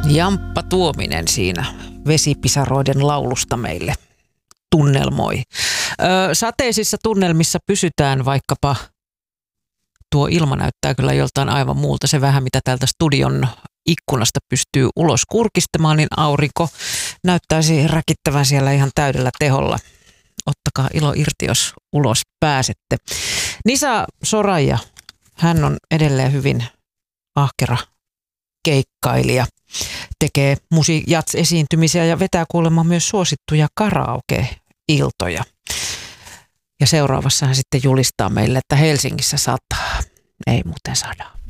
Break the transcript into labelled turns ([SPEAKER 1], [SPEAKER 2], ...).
[SPEAKER 1] Jamppa Tuominen siinä vesipisaroiden laulusta meille tunnelmoi. Sateisissa tunnelmissa pysytään, vaikkapa tuo ilma näyttää kyllä joltain aivan muulta. Se vähän, mitä täältä studion ikkunasta pystyy ulos kurkistamaan, niin aurinko näyttäisi räkittävän siellä ihan täydellä teholla. Ottakaa ilo irti, jos ulos pääsette. Nisa Soraija, hän on edelleen hyvin ahkera keikkailija. Tekee jats-esiintymisiä ja vetää kuulemma myös suosittuja karaoke-iltoja. Ja seuraavassa hän sitten julistaa meille, että Helsingissä sataa. Ei muuten sada.